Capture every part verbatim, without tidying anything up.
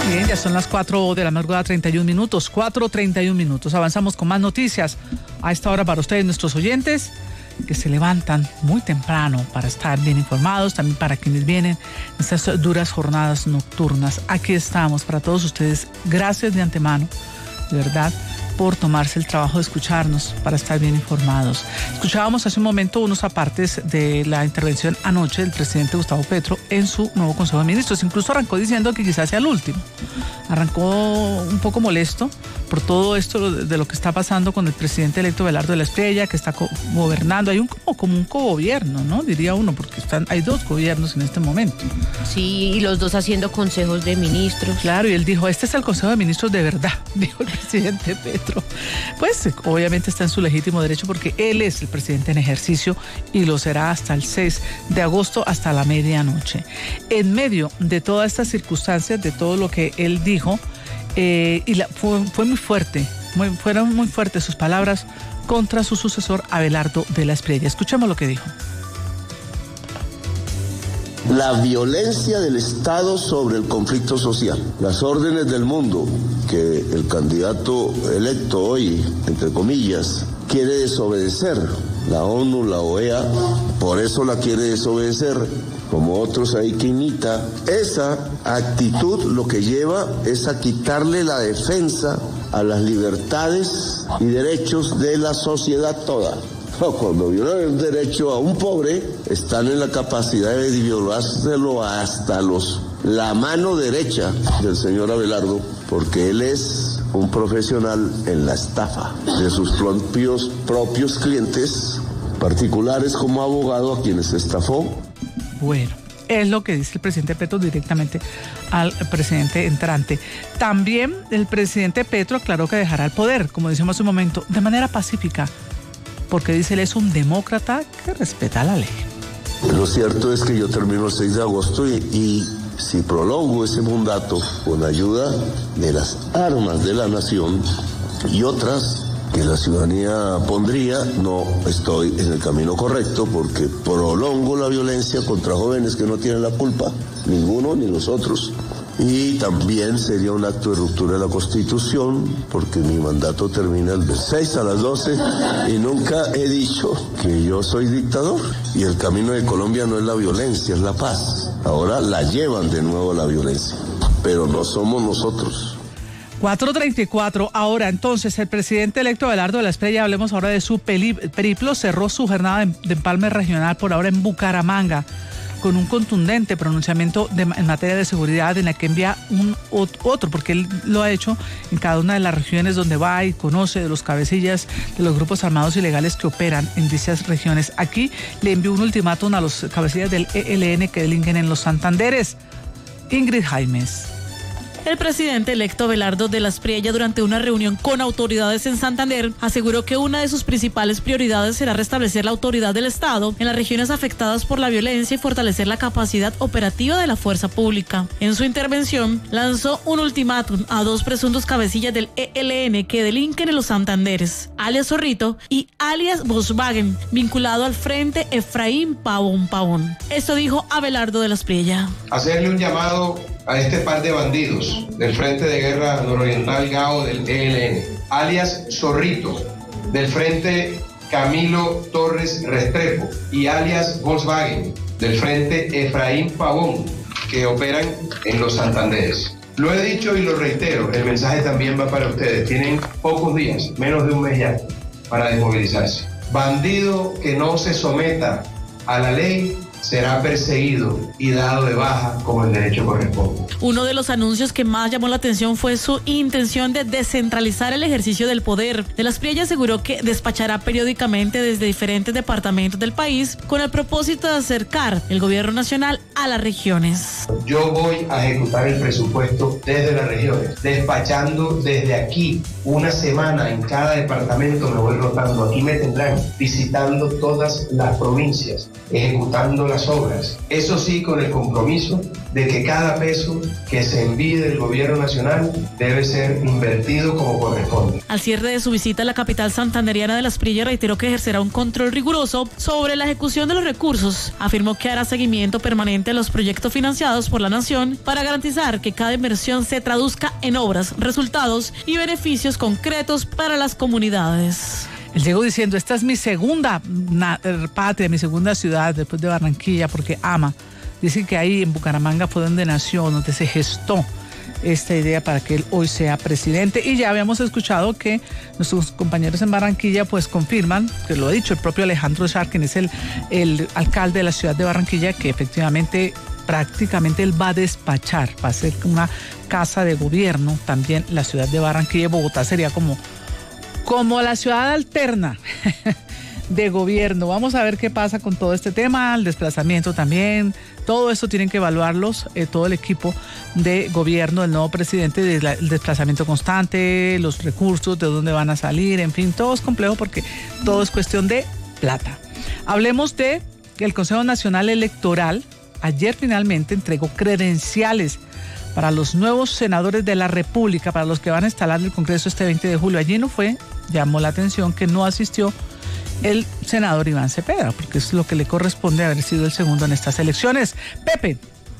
Bien, ya son las cuatro de la madrugada, treinta y un minutos, cuatro treinta y un minutos. Avanzamos con más noticias a esta hora para ustedes, nuestros oyentes, que se levantan muy temprano para estar bien informados, también para quienes vienen en estas duras jornadas nocturnas. Aquí estamos para todos ustedes. Gracias de antemano, de verdad, por tomarse el trabajo de escucharnos para estar bien informados. Escuchábamos hace un momento unos apartes de la intervención anoche del presidente Gustavo Petro en su nuevo Consejo de Ministros. Incluso arrancó diciendo que quizás sea el último. Arrancó un poco molesto por todo esto de lo que está pasando con el presidente electo Abelardo de la Espriella, que está gobernando. Hay un como, como un cogobierno, ¿no? Diría uno, porque están, hay dos gobiernos en este momento. Sí, y los dos haciendo consejos de ministros. Claro, y él dijo, este es el Consejo de Ministros de verdad, dijo el presidente Petro. Pues obviamente está en su legítimo derecho porque él es el presidente en ejercicio y lo será hasta el seis de agosto, hasta la medianoche. En medio de todas estas circunstancias, de todo lo que él dijo, eh, y la, fue, fue muy fuerte, muy, fueron muy fuertes sus palabras contra su sucesor Abelardo de la Espriella. Escuchemos lo que dijo. La violencia del Estado sobre el conflicto social, las órdenes del mundo que el candidato electo hoy, entre comillas, quiere desobedecer, la ONU, la O E A, por eso la quiere desobedecer, como otros ahí que imita. Esa actitud lo que lleva es a quitarle la defensa a las libertades y derechos de la sociedad toda. Cuando violan el derecho a un pobre, están en la capacidad de violárselo hasta los la mano derecha del señor Abelardo, porque él es un profesional en la estafa de sus propios, propios clientes particulares como abogado a quienes estafó. Bueno, es lo que dice el presidente Petro directamente al presidente entrante. También el presidente Petro aclaró que dejará el poder, como decíamos hace un momento, de manera pacífica, porque dice él es un demócrata que respeta la ley. Lo cierto es que yo termino el seis de agosto y, y si prolongo ese mandato con ayuda de las armas de la nación y otras que la ciudadanía pondría, no estoy en el camino correcto porque prolongo la violencia contra jóvenes que no tienen la culpa, ninguno ni los otros. Y también sería un acto de ruptura de la Constitución, porque mi mandato termina el seis a las doce y nunca he dicho que yo soy dictador. Y el camino de Colombia no es la violencia, es la paz. Ahora la llevan de nuevo la violencia, pero no somos nosotros. cuatro treinta y cuatro, ahora entonces el presidente electo Abelardo de la Espriella, hablemos ahora de su periplo, cerró su jornada de empalme regional por ahora en Bucaramanga, con un contundente pronunciamiento de, en materia de seguridad, en la que envía un otro, porque él lo ha hecho en cada una de las regiones donde va y conoce de los cabecillas de los grupos armados ilegales que operan en dichas regiones. Aquí le envió un ultimátum a los cabecillas del E L N que delinquen en los Santanderes. Ingrid Jaimes. El presidente electo Abelardo de la Espriella, durante una reunión con autoridades en Santander, aseguró que una de sus principales prioridades será restablecer la autoridad del Estado en las regiones afectadas por la violencia y fortalecer la capacidad operativa de la fuerza pública. En su intervención, lanzó un ultimátum a dos presuntos cabecillas del E L N que delinquen en los Santanderes, alias Zorrito y alias Volkswagen, vinculado al Frente Efraín Pavón Pavón. Esto dijo Abelardo de la Espriella. Hacerle un llamado a este par de bandidos del Frente de Guerra Nororiental Gao del E L N, alias Zorrito, del Frente Camilo Torres Restrepo y alias Volkswagen, del Frente Efraín Pavón, que operan en los Santanderes. Lo he dicho y lo reitero, el mensaje también va para ustedes. Tienen pocos días, menos de un mes ya, para desmovilizarse. Bandido que no se someta a la ley será perseguido y dado de baja como el derecho corresponde. Uno de los anuncios que más llamó la atención fue su intención de descentralizar el ejercicio del poder. De la Espriella aseguró que despachará periódicamente desde diferentes departamentos del país con el propósito de acercar el gobierno nacional a las regiones. Yo voy a ejecutar el presupuesto desde las regiones, despachando desde aquí una semana en cada departamento, me voy rotando. Aquí me tendrán visitando todas las provincias, ejecutando las obras. Eso sí, con el compromiso de que cada peso que se envíe del gobierno nacional debe ser invertido como corresponde. Al cierre de su visita a la capital santanderiana de Las Prillas, reiteró que ejercerá un control riguroso sobre la ejecución de los recursos. Afirmó que hará seguimiento permanente a los proyectos financiados por la nación para garantizar que cada inversión se traduzca en obras, resultados y beneficios concretos para las comunidades. Él llegó diciendo, esta es mi segunda patria, mi segunda ciudad después de Barranquilla, porque ama. Dicen que ahí en Bucaramanga fue donde nació, donde se gestó esta idea para que él hoy sea presidente. Y ya habíamos escuchado que nuestros compañeros en Barranquilla pues confirman, que lo ha dicho el propio Alejandro Schar, quien es el, el alcalde de la ciudad de Barranquilla, que efectivamente prácticamente él va a despachar, va a ser una casa de gobierno también la ciudad de Barranquilla. Bogotá sería como, como la ciudad alterna de gobierno. Vamos a ver qué pasa con todo este tema, el desplazamiento también. Todo esto tienen que evaluarlos, eh, todo el equipo de gobierno del nuevo presidente, de la, el desplazamiento constante, los recursos, de dónde van a salir, en fin, todo es complejo porque todo es cuestión de plata. Hablemos de que el Consejo Nacional Electoral ayer finalmente entregó credenciales para los nuevos senadores de la República, para los que van a instalar el Congreso este veinte de julio. Allí no fue, llamó la atención que no asistió el senador Iván Cepeda, porque es lo que le corresponde haber sido el segundo en estas elecciones. Pepe.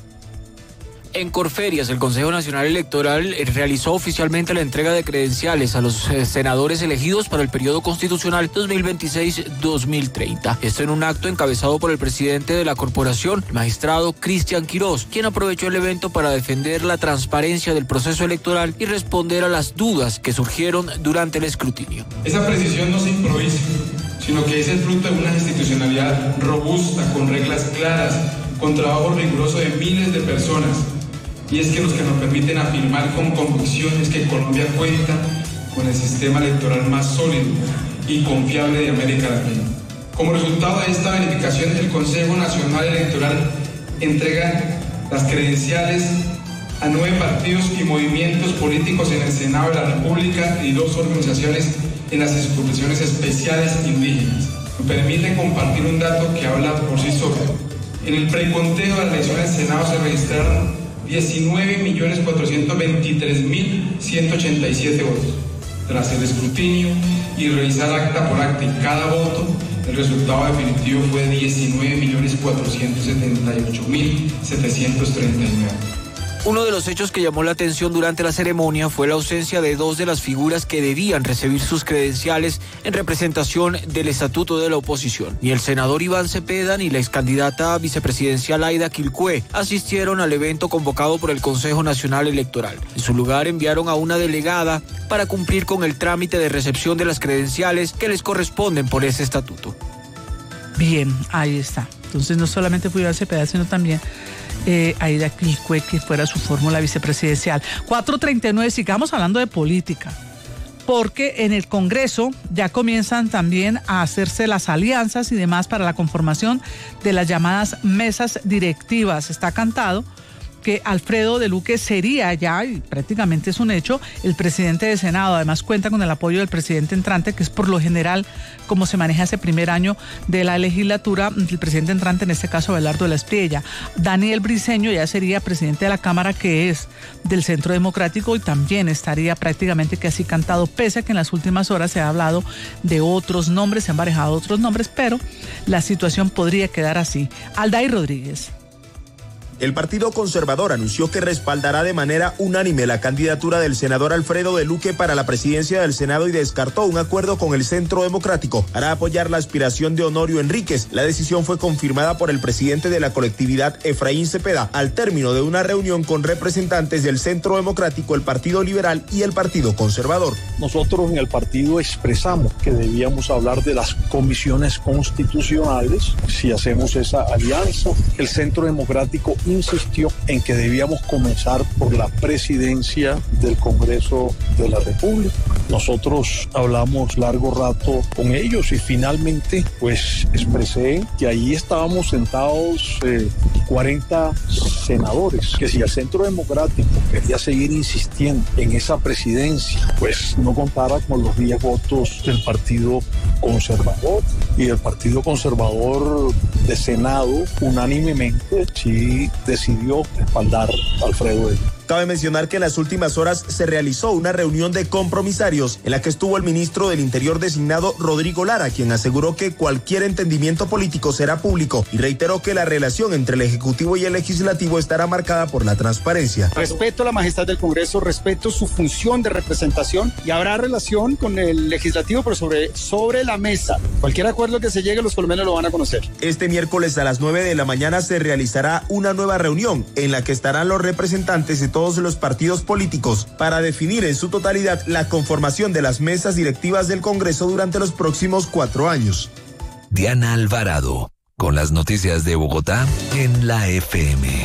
En Corferias, el Consejo Nacional Electoral realizó oficialmente la entrega de credenciales a los senadores elegidos para el periodo constitucional dos mil veintiséis dos mil treinta. Esto en un acto encabezado por el presidente de la corporación, el magistrado Cristian Quirós, quien aprovechó el evento para defender la transparencia del proceso electoral y responder a las dudas que surgieron durante el escrutinio. Esa precisión no se improvisa, sino que es el fruto de una institucionalidad robusta, con reglas claras, con trabajo riguroso de miles de personas. Y es que los que nos permiten afirmar con convicción es que Colombia cuenta con el sistema electoral más sólido y confiable de América Latina. Como resultado de esta verificación, el Consejo Nacional Electoral entrega las credenciales a nueve partidos y movimientos políticos en el Senado de la República y dos organizaciones en las circunscripciones especiales indígenas. Me permite compartir un dato que habla por sí solo. En el preconteo de la elección del Senado se registraron diecinueve millones cuatrocientos veintitrés mil ciento ochenta y siete votos. Tras el escrutinio y revisar acta por acta y cada voto, el resultado definitivo fue diecinueve millones cuatrocientos setenta y ocho mil setecientos treinta y nueve. Uno de los hechos que llamó la atención durante la ceremonia fue la ausencia de dos de las figuras que debían recibir sus credenciales en representación del estatuto de la oposición. Ni el senador Iván Cepeda ni la excandidata vicepresidencial Aida Quilcue asistieron al evento convocado por el Consejo Nacional Electoral. En su lugar enviaron a una delegada para cumplir con el trámite de recepción de las credenciales que les corresponden por ese estatuto. Bien, ahí está. Entonces no solamente fue Iván Cepeda, sino también Eh, Aida Quilcue, que fuera su fórmula vicepresidencial. cuatro treinta y nueve, sigamos hablando de política, porque en el Congreso ya comienzan también a hacerse las alianzas y demás para la conformación de las llamadas mesas directivas. Está cantado que Alfredo de Luque sería ya, y prácticamente es un hecho, el presidente del Senado. Además cuenta con el apoyo del presidente entrante, que es por lo general como se maneja ese primer año de la legislatura, el presidente entrante, en este caso Abelardo de la Espriella. Daniel Briceño ya sería presidente de la Cámara, que es del Centro Democrático, y también estaría prácticamente que así cantado, pese a que en las últimas horas se ha hablado de otros nombres, se han barajado otros nombres, pero la situación podría quedar así. Aldair Rodríguez. El Partido Conservador anunció que respaldará de manera unánime la candidatura del senador Alfredo de Luque para la presidencia del Senado y descartó un acuerdo con el Centro Democrático para apoyar la aspiración de Honorio Enríquez. La decisión fue confirmada por el presidente de la colectividad, Efraín Cepeda, al término de una reunión con representantes del Centro Democrático, el Partido Liberal y el Partido Conservador. Nosotros en el partido expresamos que debíamos hablar de las comisiones constitucionales si hacemos esa alianza. El Centro Democrático insistió en que debíamos comenzar por la presidencia del Congreso de la República. Nosotros hablamos largo rato con ellos y finalmente pues expresé que allí estábamos sentados eh, cuarenta senadores, que si el Centro Democrático quería seguir insistiendo en esa presidencia, pues no contara con los diez votos del Partido Conservador, y el Partido Conservador de Senado unánimemente sí decidió respaldar a Alfredo Eli. Cabe mencionar que en las últimas horas se realizó una reunión de compromisarios en la que estuvo el ministro del Interior designado Rodrigo Lara, quien aseguró que cualquier entendimiento político será público y reiteró que la relación entre el Ejecutivo y el Legislativo estará marcada por la transparencia. Respeto a la majestad del Congreso, respeto su función de representación y habrá relación con el Legislativo, pero sobre, sobre la mesa. Cualquier acuerdo que se llegue, los colombianos lo van a conocer. Este miércoles a las nueve de la mañana se realizará una nueva reunión en la que estarán los representantes de todos los partidos políticos para definir en su totalidad la conformación de las mesas directivas del Congreso durante los próximos cuatro años. Diana Alvarado, con las noticias de Bogotá en la F M.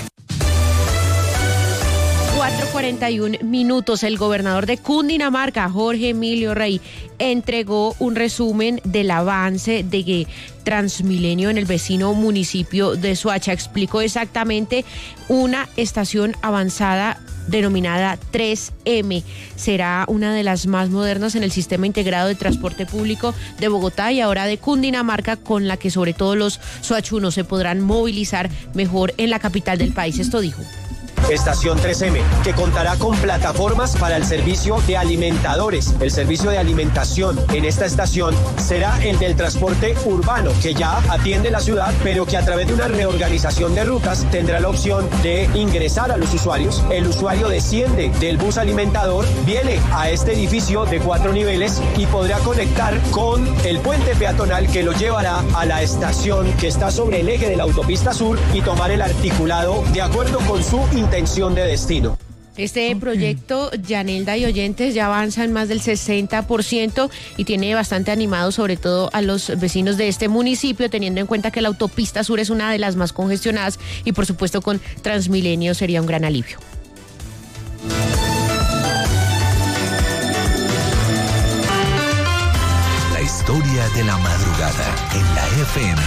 cuatro cuarenta y un minutos. El gobernador de Cundinamarca, Jorge Emilio Rey, entregó un resumen del avance de Transmilenio en el vecino municipio de Soacha. Explicó exactamente una estación avanzada denominada tres eme. Será una de las más modernas en el sistema integrado de transporte público de Bogotá y ahora de Cundinamarca, con la que sobre todo los soachunos se podrán movilizar mejor en la capital del país. Esto dijo. Estación tres eme, que contará con plataformas para el servicio de alimentadores. El servicio de alimentación en esta estación será el del transporte urbano, que ya atiende la ciudad, pero que a través de una reorganización de rutas tendrá la opción de ingresar a los usuarios. El usuario desciende del bus alimentador, viene a este edificio de cuatro niveles y podrá conectar con el puente peatonal que lo llevará a la estación que está sobre el eje de la autopista sur y tomar el articulado de acuerdo con su intención de destino. Este proyecto, Yanelda y oyentes, ya avanza en más del sesenta por ciento y tiene bastante animado sobre todo a los vecinos de este municipio, teniendo en cuenta que la autopista sur es una de las más congestionadas y por supuesto con Transmilenio sería un gran alivio. La historia de la madrugada en la F M.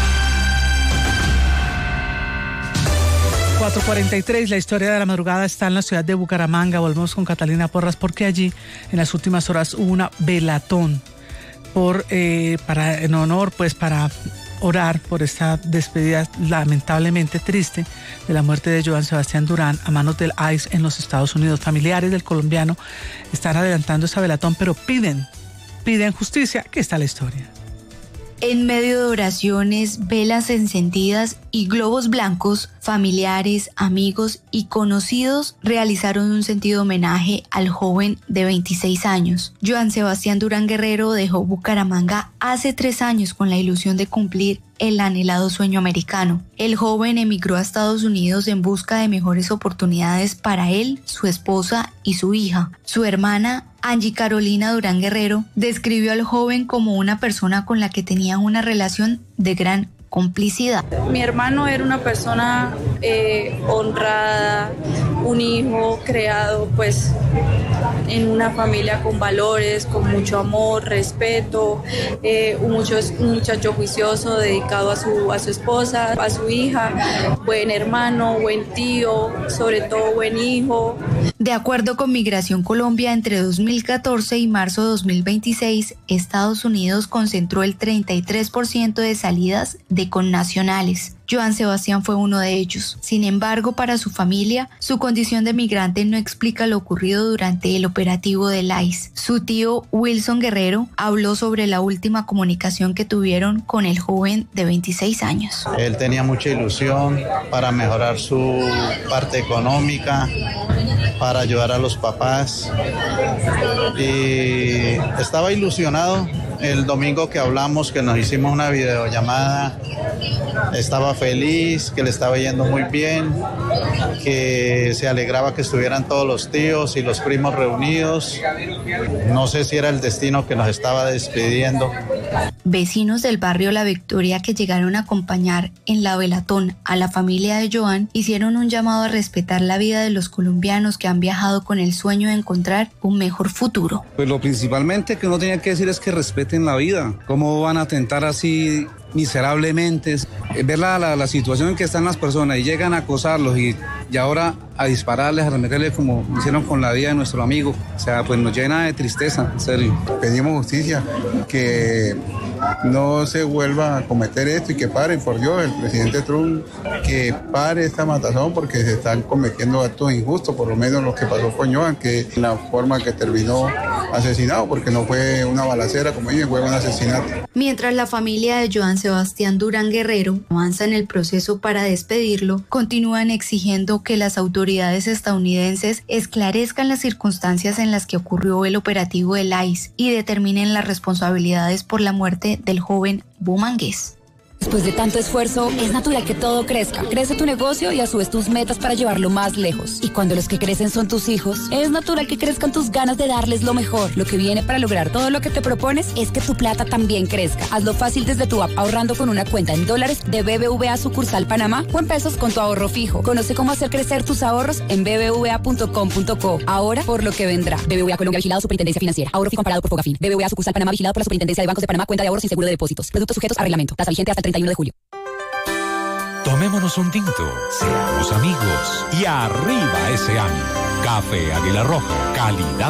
cuatro cuarenta y tres, la historia de la madrugada está en la ciudad de Bucaramanga. Volvemos con Catalina Porras porque allí en las últimas horas hubo una velatón por, eh, para, en honor, pues para orar por esta despedida lamentablemente triste de la muerte de Joan Sebastián Durán a manos del I C E en los Estados Unidos. Familiares del colombiano están adelantando esa velatón, pero piden, piden justicia. Aquí está la historia. En medio de oraciones, velas encendidas y globos blancos, familiares, amigos y conocidos realizaron un sentido homenaje al joven de veintiséis años. Joan Sebastián Durán Guerrero dejó Bucaramanga hace tres años con la ilusión de cumplir el anhelado sueño americano. El joven emigró a Estados Unidos en busca de mejores oportunidades para él, su esposa y su hija. Su hermana, Angie Carolina Durán Guerrero, describió al joven como una persona con la que tenía una relación de gran complicidad. Mi hermano era una persona eh, honrada, un hijo creado pues en una familia con valores, con mucho amor, respeto, eh, un, mucho, un muchacho juicioso, dedicado a su, a su esposa, a su hija, buen hermano, buen tío, sobre todo buen hijo. De acuerdo con Migración Colombia, entre dos mil catorce y marzo de dos mil veintiséis, Estados Unidos concentró el treinta y tres por ciento de salidas de connacionales. Joan Sebastián fue uno de ellos. Sin embargo, para su familia, su condición de migrante no explica lo ocurrido durante el operativo del I C E. Su tío Wilson Guerrero habló sobre la última comunicación que tuvieron con el joven de veintiséis años. Él tenía mucha ilusión para mejorar su parte económica, para ayudar a los papás y estaba ilusionado. El domingo que hablamos, que nos hicimos una videollamada, estaba feliz, que le estaba yendo muy bien, que se alegraba que estuvieran todos los tíos y los primos reunidos. No sé si era el destino que nos estaba despidiendo. Vecinos del barrio La Victoria que llegaron a acompañar en la velatón a la familia de Joan hicieron un llamado a respetar la vida de los colombianos que han viajado con el sueño de encontrar un mejor futuro. Pues lo principalmente que uno tenía que decir es que respeten la vida. ¿Cómo van a atentar así miserablemente. Ver la, la, la situación en que están las personas y llegan a acosarlos y, y ahora a dispararles, a remeterles como hicieron con la vida de nuestro amigo. O sea, pues nos llena de tristeza, en serio. Pedimos justicia, que no se vuelva a cometer esto y que pare, por Dios, el presidente Trump, que pare esta matazón porque se están cometiendo actos injustos, por lo menos lo que pasó con Joan, que la forma que terminó asesinado, porque no fue una balacera, como dije, fue un asesinato. Mientras la familia de Joan Sebastián Durán Guerrero avanza en el proceso para despedirlo, continúan exigiendo que las autoridades estadounidenses esclarezcan las circunstancias en las que ocurrió el operativo del I C E y determinen las responsabilidades por la muerte del joven Bumangués. Después de tanto esfuerzo, es natural que todo crezca. Crece tu negocio y a su vez tus metas para llevarlo más lejos. Y cuando los que crecen son tus hijos, es natural que crezcan tus ganas de darles lo mejor. Lo que viene para lograr todo lo que te propones es que tu plata también crezca. Hazlo fácil desde tu app, ahorrando con una cuenta en dólares de B B V A sucursal Panamá o en pesos con tu ahorro fijo. Conoce cómo hacer crecer tus ahorros en b b v a punto com punto co. Ahora por lo que vendrá. B B V A Colombia, vigilado Superintendencia Financiera. Ahorro fijo amparado por Fogafín. B B V A sucursal Panamá, vigilado por la Superintendencia de Bancos de Panamá. Cuenta de ahorros y seguro de depósitos. Productos sujetos a reglamento. Tasa vigente hasta el treinta y uno de julio. Tomémonos un tinto, seamos amigos y arriba ese ánimo. Café Águila Roja, calidad.